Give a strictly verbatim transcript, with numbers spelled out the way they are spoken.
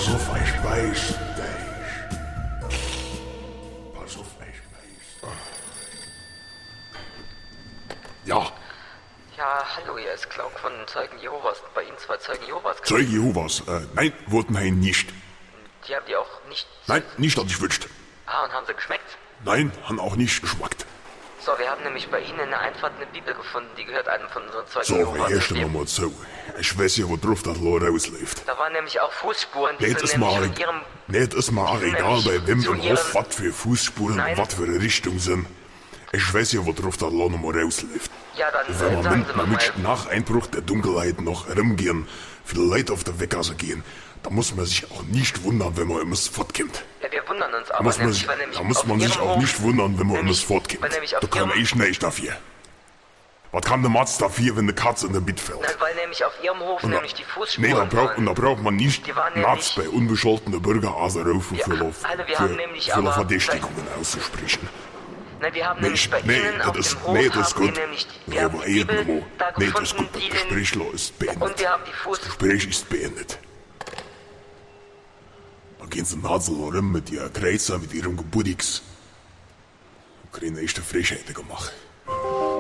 Pass auf, ich beiß dich. Pass auf, ich beiß dich. Ja. Ja, hallo, hier ist Klauk von Zeugen Jehovas. Bei Ihnen zwei Zeugen Jehovas. Zeuge Jehovas? Äh, nein, wurden wir nicht. Die haben die auch nicht... Nein, nicht, dass ich wünscht. Ah, und haben sie geschmeckt? Nein, haben auch nicht geschmeckt. So, wir haben nämlich bei Ihnen in der Einfahrt eine Bibel gefunden, die gehört einem von unseren Zeugen So, Jehovas. wir erst mal zu. Ich weiß ja, wo drauf das Lohr rausläuft. Da waren nämlich auch Fußspuren, die Nicht sind ist nämlich mal, von Ihrem... nicht ist mal auch egal, nämlich bei wem zu im ihrem- Hof, was für Fußspuren Nein. und was für eine Richtung sind. Ich weiß ja, wo drauf das Lohr nochmal rausläuft. Ja, dann Wenn äh, wir sagen mit, Sie mal, mit mal. nach Einbruch der Dunkelheit noch rumgehen, viele Leute auf der Weggasse gehen, da muss man sich auch nicht wundern, wenn man immer fortkommt. Ja, wir wundern uns Da aber muss man nämlich, sich, weil nämlich da muss auf man sich Ihrem auch Hof- nicht wundern, wenn man immer nämlich- fortkommt. weil nämlich auf Da kann Ihrem- ich nicht dafür. Was kann der Matz dafür, wenn eine Katze in der Bett fällt? Nein, weil nämlich auf Ihrem Hof Und da- nämlich die Fußspuren Nee, da braucht, waren. und da braucht man nicht Die waren Natz nämlich- bei unbescholtenen Bürger anzurufen, Ja, für, alle, wir für, haben nämlich für aber- Verdächtigungen auszusprechen. Nein, wir haben Nee, nämlich ich- bei nee, Ihnen auf das ist- dem Hof nee, das ist haben wir gut. nämlich die, Nee, wir haben aber die Bibel irgendwo. da Nee, gefunden, das ist gut, das die Gespräch den, ist beendet. und wir haben die Fuß... Das Gespräch ist beendet. Da gehen sie Nasel rum mit ihren Kreuzer, mit ihrem Geburtstags. Und kriegen echte Frechheiten gemacht.